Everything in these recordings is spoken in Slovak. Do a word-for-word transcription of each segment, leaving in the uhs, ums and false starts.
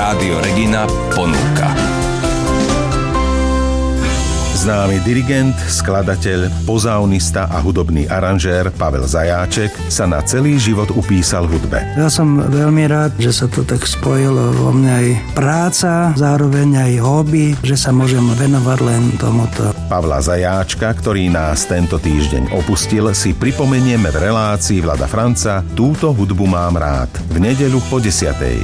Rádio Regina ponúka. Známy dirigent, skladateľ, pozaunista a hudobný aranžér Pavel Zajáček sa na celý život upísal hudbe. Ja som veľmi rád, že sa to tak spojilo vo mne aj práca, zároveň aj hobby, že sa môžem venovať len tomuto. Pavla Zajáčka, ktorý nás tento týždeň opustil, si pripomenieme v relácii Vlada Franca Túto hudbu mám rád v nedeľu po desiatej.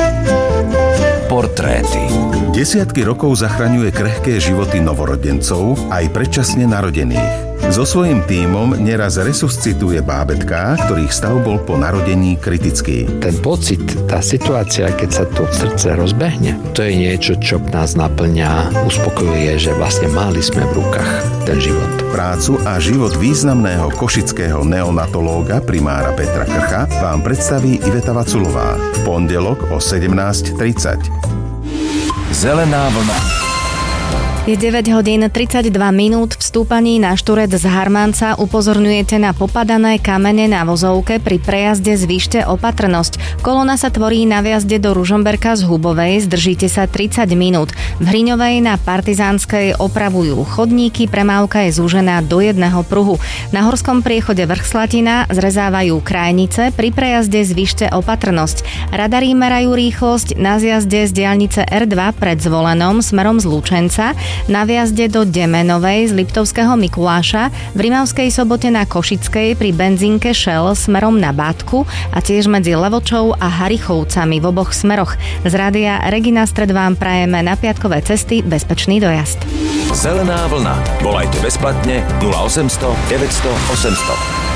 Portréty. Desiatky rokov zachraňuje krehké životy novorodencov aj predčasne narodených. So svojím tímom neraz resuscituje bábätká, ktorých stav bol po narodení kritický. Ten pocit, tá situácia, keď sa to srdce rozbehne, to je niečo, čo nás naplňa, uspokojuje, že vlastne mali sme v rukách ten život. Prácu a život významného košického neonatológa primára Petra Krcha vám predstaví Iveta Vaculová v pondelok o sedemnásť tridsať. Zelená vlna. Je deväť hodín tridsaťdva minút. V stúpaní na Šturec z Harmanca upozorňujete na popadané kamene na vozovke pri prejazde z Výšte opatrnosť. Kolona sa tvorí na viazde do Ružomberka z Hubovej, zdržíte sa tridsať minút. V Hriňovej na Partizánskej opravujú chodníky, premávka je zúžená do jedného pruhu. Na horskom priechode Vrch Slatina zrezávajú krajnice, pri prejazde z Výšte opatrnosť. Radari merajú rýchlosť na zjazde z diaľnice er dva pred Zvolenom smerom z Lučenca, na viazde do Demenovej z Liptovského Mikuláša, v Rimavskej Sobote na Košickej pri benzínke Shell smerom na Bátku a tiež medzi Levočou a Harichovcami v oboch smeroch. Z rádia Regina Stred vám prajeme na piatkové cesty bezpečný dojazd. Zelená vlna. Volajte bezplatne nula osemsto deväťsto osemsto.